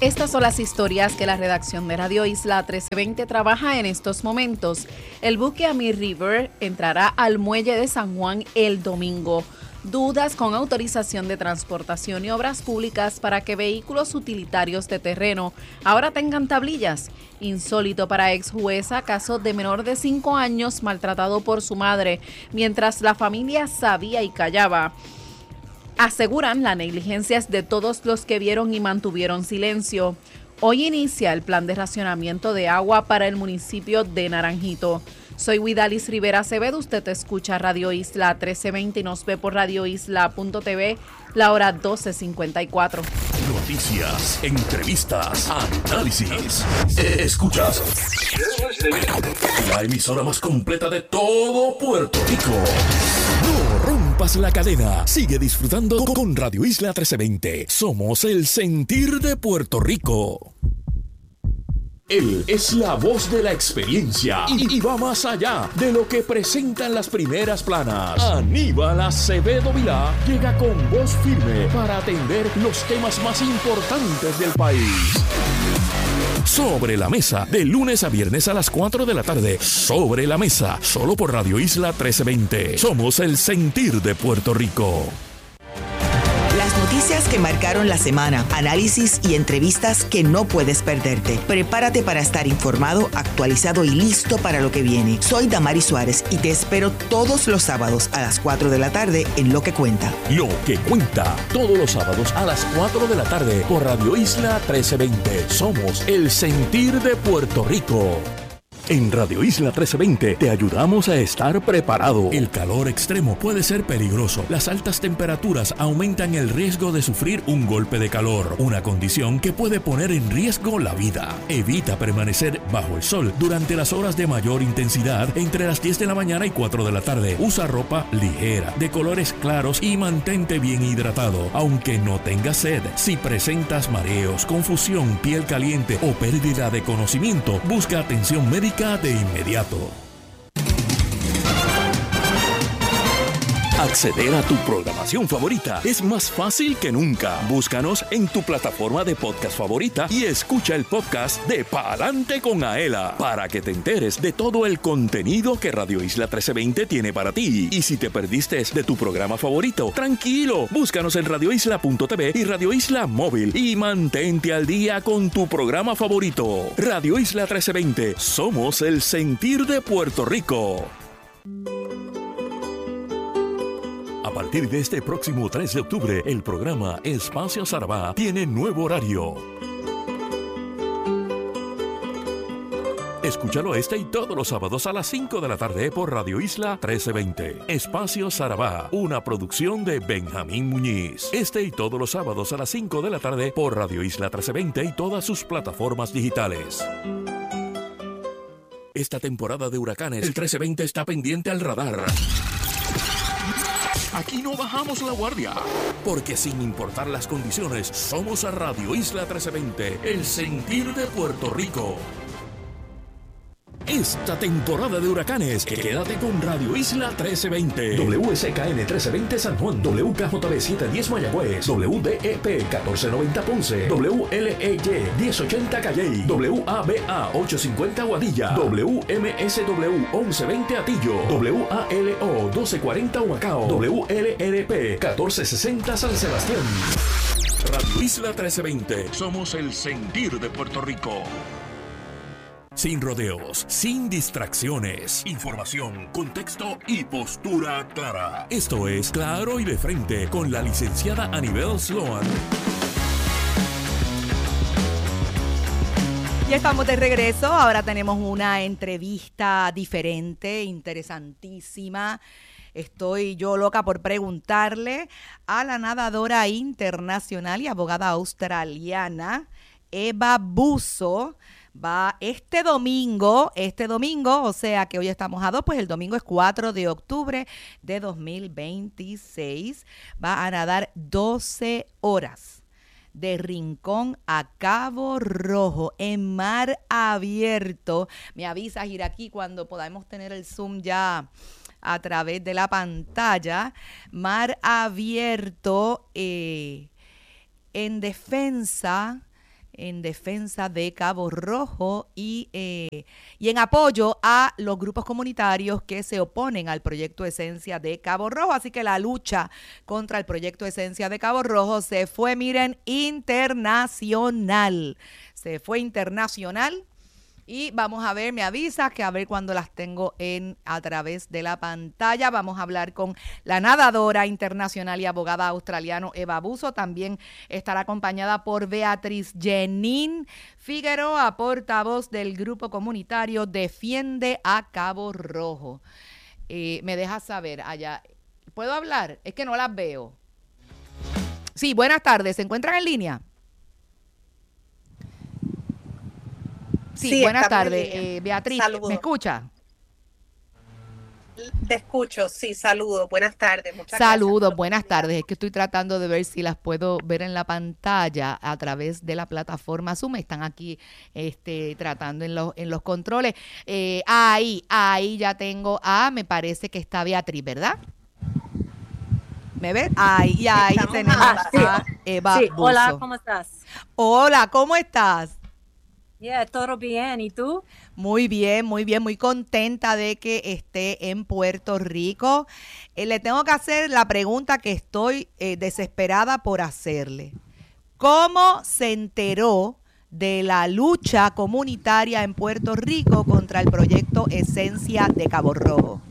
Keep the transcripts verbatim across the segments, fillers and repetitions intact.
Estas son las historias que la redacción de Radio Isla trece veinte trabaja en estos momentos. El buque Amir River entrará al muelle de San Juan el domingo. Dudas con autorización de transportación y obras públicas para que vehículos utilitarios de terreno ahora tengan tablillas. Insólito para ex jueza, caso de menor de cinco años maltratado por su madre, mientras la familia sabía y callaba. Aseguran la negligencia es de todos los que vieron y mantuvieron silencio. Hoy inicia el plan de racionamiento de agua para el municipio de Naranjito. Soy Widalis Rivera Acevedo, usted escucha Radio Isla trece veinte y nos ve por radio isla punto t v, la hora doce cincuenta y cuatro. Noticias, entrevistas, análisis. Escuchas la emisora más completa de todo Puerto Rico. No rompas la cadena. Sigue disfrutando con Radio Isla trece veinte. Somos el sentir de Puerto Rico. Él es la voz de la experiencia y, y va más allá de lo que presentan las primeras planas. Aníbal Acevedo Vilá llega con voz firme para atender los temas más importantes del país. Sobre la Mesa, de lunes a viernes a las cuatro de la tarde. Sobre la Mesa, solo por Radio Isla trece veinte. Somos el sentir de Puerto Rico. Las noticias que marcaron la semana, análisis y entrevistas que no puedes perderte. Prepárate para estar informado, actualizado y listo para lo que viene. Soy Damari Suárez y te espero todos los sábados a las cuatro de la tarde en Lo que Cuenta. Lo que Cuenta, todos los sábados a las cuatro de la tarde por Radio Isla trece veinte. Somos el sentir de Puerto Rico. En Radio Isla trece veinte te ayudamos a estar preparado. El calor extremo puede ser peligroso. Las altas temperaturas aumentan el riesgo de sufrir un golpe de calor, una condición que puede poner en riesgo la vida. Evita permanecer bajo el sol durante las horas de mayor intensidad entre las diez de la mañana y cuatro de la tarde. Usa ropa ligera, de colores claros y mantente bien hidratado, aunque no tengas sed. Si presentas mareos, confusión, piel caliente o pérdida de conocimiento, busca atención médica de inmediato. Acceder a tu programación favorita es más fácil que nunca. Búscanos en tu plataforma de podcast favorita y escucha el podcast de Pa'lante con Aela para que te enteres de todo el contenido que Radio Isla trece veinte tiene para ti. Y si te perdiste de tu programa favorito, tranquilo, búscanos en radio isla punto t v y Radio Isla Móvil y mantente al día con tu programa favorito. Radio Isla trece veinte, somos el sentir de Puerto Rico. A partir de este próximo tres de octubre, el programa Espacio Sarabá tiene nuevo horario. Escúchalo este y todos los sábados a las cinco de la tarde por Radio Isla trece veinte. Espacio Sarabá, una producción de Benjamín Muñiz. Este y todos los sábados a las cinco de la tarde por Radio Isla trece veinte y todas sus plataformas digitales. Esta temporada de huracanes, el trece veinte está pendiente al radar. Aquí no bajamos la guardia, porque sin importar las condiciones, somos a Radio Isla trece veinte, el sentir de Puerto Rico. Esta temporada de huracanes, quédate con Radio Isla trece veinte. W S K N trece veinte San Juan, W K J B setecientos diez Mayagüez, W D E P catorce noventa Ponce, W L E Y diez ochenta Calley, W A B A ochocientos cincuenta Guadilla, W M S W once veinte Atillo, W A L O doce cuarenta Humacao, W L R P catorce sesenta San Sebastián. Radio Isla trece veinte, somos el sentir de Puerto Rico. Sin rodeos, sin distracciones, información, contexto y postura clara. Esto es Claro y de Frente con la licenciada Anibel Sloan. Ya estamos de regreso. Ahora tenemos una entrevista diferente, interesantísima. Estoy yo loca por preguntarle a la nadadora internacional y abogada australiana Eva Busso. Va este domingo, este domingo, o sea que hoy estamos a dos, pues el domingo es cuatro de octubre de dos mil veintiséis. Va a nadar doce horas de Rincón a Cabo Rojo en mar abierto. Me avisa Jiraquí cuando podamos tener el Zoom ya a través de la pantalla. Mar abierto eh, en defensa en defensa de Cabo Rojo y, eh, y en apoyo a los grupos comunitarios que se oponen al proyecto Esencia de Cabo Rojo. Así que la lucha contra el proyecto Esencia de Cabo Rojo se fue, miren, internacional. Se fue internacional. Y vamos a ver, me avisas que a ver cuando las tengo en a través de la pantalla. Vamos a hablar con la nadadora internacional y abogada australiana Eva Busso. También estará acompañada por Beatriz Jenín Figueroa, portavoz del grupo comunitario Defiende a Cabo Rojo. Eh, me deja saber allá. ¿Puedo hablar? Es que no las veo. Sí, buenas tardes. ¿Se encuentran en línea? Sí, sí, buenas tardes. Eh, Beatriz, saludo. ¿Me escucha? Te escucho, sí, saludos. Buenas tardes. Muchas saludos, buenas tardes. Es que estoy tratando de ver si las puedo ver en la pantalla a través de la plataforma Zoom. Están aquí este, tratando en los, en los controles. Eh, ahí, ahí ya tengo a, me parece que está Beatriz, ¿verdad? ¿Me ves? Ahí, y ahí Estamos tenemos a, a Eva sí. Busso. Hola, ¿cómo estás? Hola, ¿cómo estás? Yeah, todo bien. ¿Y tú? Muy bien, muy bien. Muy contenta de que esté en Puerto Rico. Eh, le tengo que hacer la pregunta que estoy eh, desesperada por hacerle. ¿Cómo se enteró de la lucha comunitaria en Puerto Rico contra el proyecto Esencia de Cabo Rojo?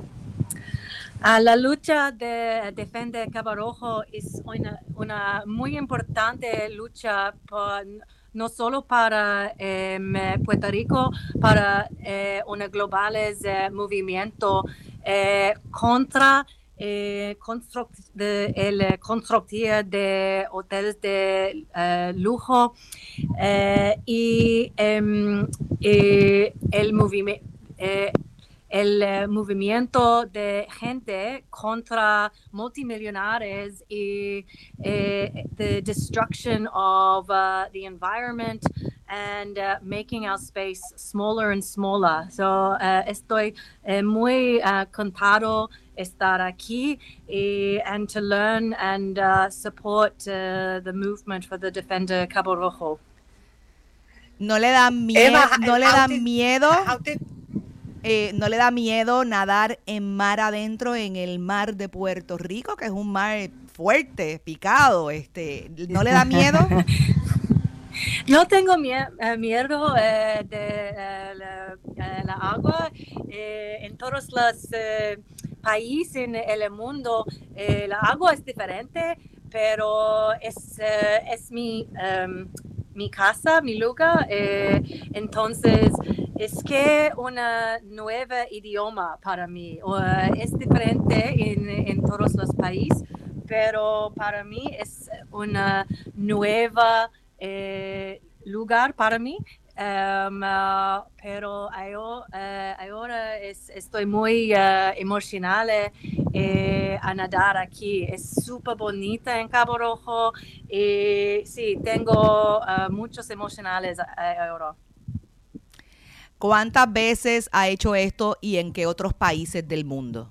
Uh, la lucha de Defiende Cabo Rojo es una, una muy importante lucha por... no solo para eh, Puerto Rico, para eh, un global eh, movimiento eh, contra eh, construct, de, el construcción de hoteles de eh, lujo eh, y, eh, y el movimiento. Eh, el uh, movimiento de gente contra multimillonarios y uh, the destruction of uh, the environment and uh, making our space smaller and smaller. So uh, estoy uh, muy uh, contento estar aquí y, and to learn and uh, support uh, the movement for the Defender Cabo Rojo. ¿No le da miedo? ¿No le da miedo? Eh, ¿No le da miedo nadar en mar adentro, en el mar de Puerto Rico, que es un mar fuerte, picado? Este, ¿no le da miedo? No tengo mie- uh, miedo eh, de uh, la, uh, la agua. Eh, en todos los uh, países en el mundo, eh, la agua es diferente, pero es, uh, es mi, um, mi casa, mi lugar. Eh, entonces, es que una nueva idioma para mí. Uh, es diferente en, en todos los países, pero para mí es una nueva eh, lugar para mí. Um, uh, pero yo, uh, ahora es, estoy muy uh, emocional eh, a nadar aquí. Es súper bonita en Cabo Rojo y sí, tengo uh, muchos emocionales ahora. ¿Cuántas veces ha hecho esto y en qué otros países del mundo?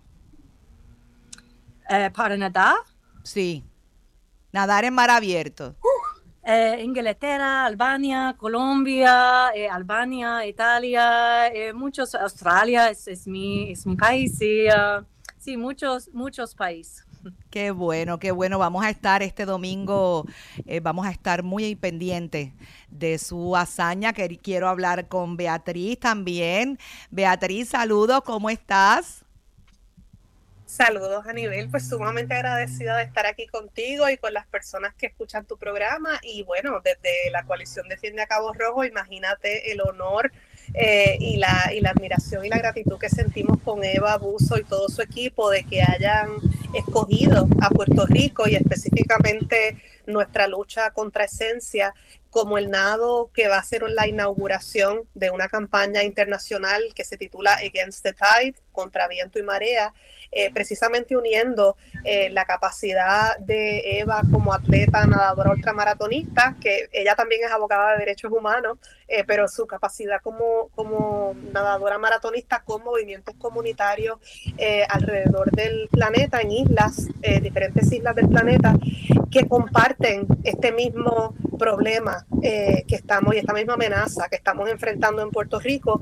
Eh, ¿Para nadar? Sí, nadar en mar abierto. Uh, eh, Inglaterra, Albania, Colombia, eh, Albania, Italia, eh, muchos, Australia es, es, mi, es mi país, y, uh, sí, muchos, muchos países. Qué bueno, qué bueno. Vamos a estar este domingo, eh, vamos a estar muy pendientes de su hazaña, que quiero hablar con Beatriz también. Beatriz, saludos, ¿cómo estás? Saludos, Anibel, pues sumamente agradecida de estar aquí contigo y con las personas que escuchan tu programa. Y bueno, desde la coalición Defiende a Cabo Rojo, imagínate el honor eh, y, la, y la admiración y la gratitud que sentimos con Eva Busso y todo su equipo de que hayan escogido a Puerto Rico y específicamente nuestra lucha contra Esencia como el nado que va a ser la inauguración de una campaña internacional que se titula Against the Tide, contra viento y marea, eh, precisamente uniendo eh, la capacidad de Eva como atleta, nadadora ultramaratonista, que ella también es abogada de derechos humanos, eh, pero su capacidad como, como nadadora maratonista con movimientos comunitarios eh, alrededor del planeta, en islas, eh, diferentes islas del planeta, que comparten este mismo problema eh, que estamos y esta misma amenaza que estamos enfrentando en Puerto Rico